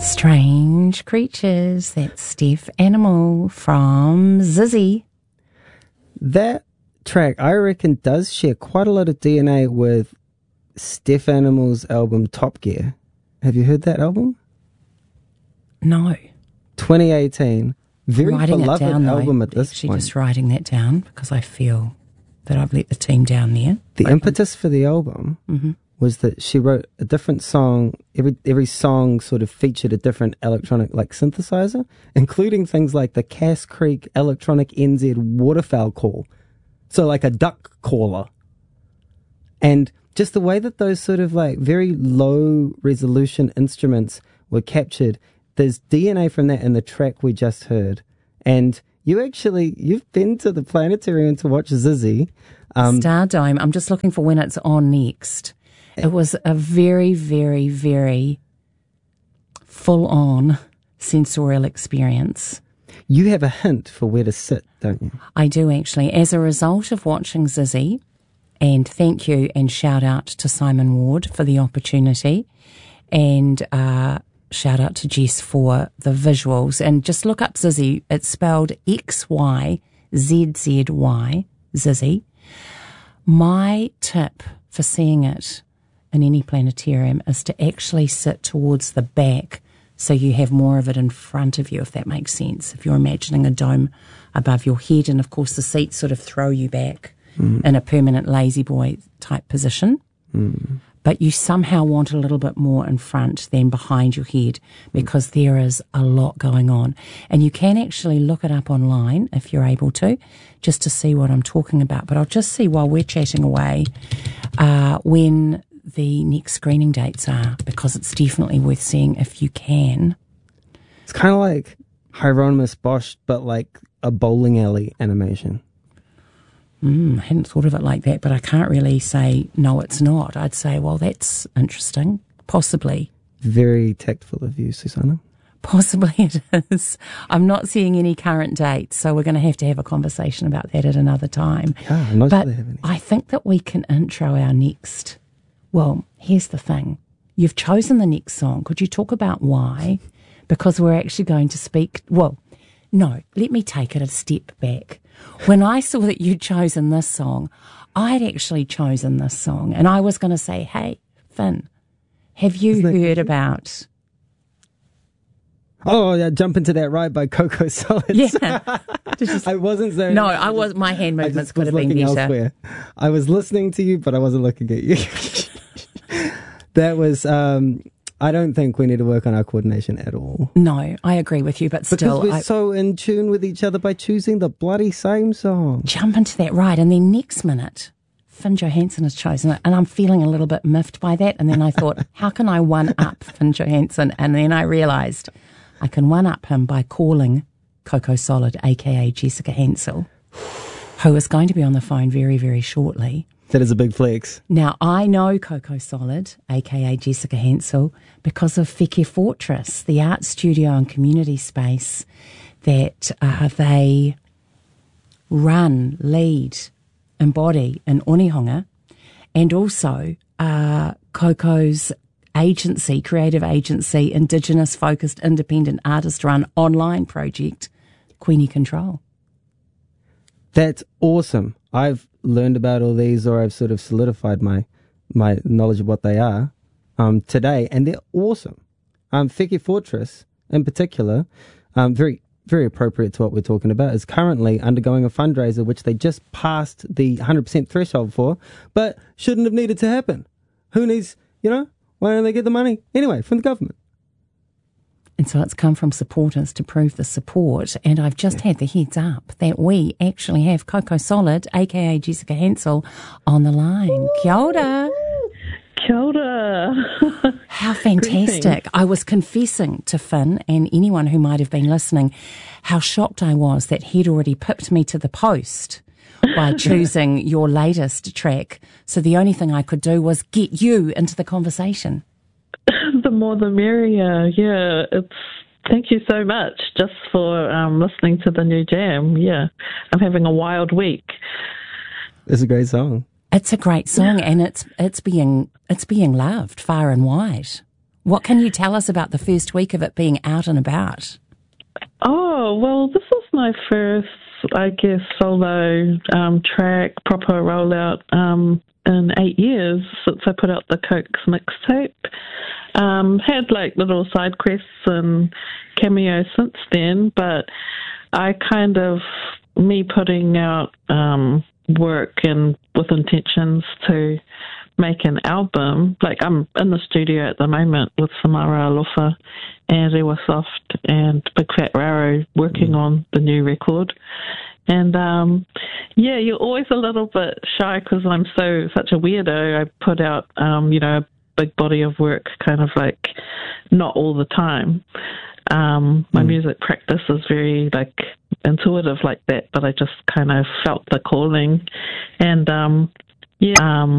Strange Creatures. That's Steph Animal from Zizzy. That track, I reckon, does share quite a lot of DNA with Steph Animal's album Top Gear. Have you heard that album? No. 2018. Very beloved album at this Actually point. just writing that down because I feel that I've let the team down there. The impetus for the album was that she wrote a different song. Every song sort of featured a different electronic synthesizer, including things like the Cass Creek Electronic NZ waterfowl call. So like a duck caller. And just the way that those sort of very low resolution instruments were captured, there's DNA from that in the track we just heard. And you've been to the planetarium to watch Zizzy. Stardome. I'm just looking for when it's on next. It was a very, very, very full-on sensorial experience. You have a hint for where to sit, don't you? I do, actually. As a result of watching Zizzy, and thank you and shout out to Simon Ward for the opportunity, and shout out to Jess for the visuals. And just look up Zizzy. It's spelled XYZZY, Zizzy. My tip for seeing it in any planetarium is to actually sit towards the back so you have more of it in front of you, if that makes sense. If you're imagining a dome above your head, and of course the seats sort of throw you back in a permanent lazy boy type position. But you somehow want a little bit more in front than behind your head because there is a lot going on. And you can actually look it up online if you're able to, just to see what I'm talking about. But I'll just see while we're chatting away when the next screening dates are, because it's definitely worth seeing if you can. It's kind of like Hieronymus Bosch, but like a bowling alley animation. I hadn't thought of it like that, but I can't really say, no, it's not. I'd say, well, that's interesting. Possibly. Very tactful of you, Susanna. Possibly it is. I'm not seeing any current dates, so we're going to have a conversation about that at another time. Yeah, I'm not but sure they have any. I think that we can intro our next. Well, here's the thing. You've chosen the next song. Could you talk about why? Because we're actually going to speak. Well, no, let me take it a step back. When I saw that you'd chosen this song, I'd actually chosen this song. And I was going to say, hey, Finn, have you heard about... Oh, yeah, Jump Into That Ride by Coco Solids. Yeah. I wasn't saying... No, I was. My hand movements could have been better. Elsewhere. I was listening to you, but I wasn't looking at you. That was... I don't think we need to work on our coordination at all. No, I agree with you, but still... Because we're so in tune with each other by choosing the bloody same song. Jump Into That Ride, and then next minute, Finn Johansson has chosen it, and I'm feeling a little bit miffed by that, and then I thought, how can I one-up Finn Johansson? And then I realised I can one-up him by calling Coco Solid, a.k.a. Jessica Hansel, who is going to be on the phone very, very shortly. That is a big flex. Now, I know Coco Solid, a.k.a. Jessica Hansel, because of Wheke Fortress, the art studio and community space that they run, lead, embody in Onehunga, and also Coco's agency, creative agency, Indigenous-focused, independent, artist-run online project, Queenie Control. That's awesome. I've learned about all these, or I've sort of solidified my knowledge of what they are today, and they're awesome. Wheke Fortress, in particular, very, very appropriate to what we're talking about, is currently undergoing a fundraiser which they just passed the 100% threshold for, but shouldn't have needed to happen. Who needs, why don't they get the money anyway from the government? And so it's come from supporters to prove the support. And I've just had the heads up that we actually have Coco Solid, a.k.a. Jessica Hansel, on the line. Kia ora. Kia ora. How fantastic. Greetings. I was confessing to Finn and anyone who might have been listening how shocked I was that he'd already pipped me to the post by choosing your latest track. So the only thing I could do was get you into the conversation. The more the merrier. Yeah, thank you so much just for listening to the new jam. Yeah, I'm having a wild week. It's a great song. It's a great song, and it's being loved far and wide. What can you tell us about the first week of it being out and about? Oh, well, this was my first, I guess, solo track, proper rollout in 8 years since I put out the Cokes mixtape. Had like little side quests and cameos since then, but I kind of, me putting out work and with intentions to make an album, like I'm in the studio at the moment with Samara Alofa and Rewa Soft and Big Fat Raro working on the new record. And you're always a little bit shy because I'm such a weirdo. I put out, a big body of work kind of like not all the time. My music practice is very like intuitive like that, but I just kind of felt the calling. And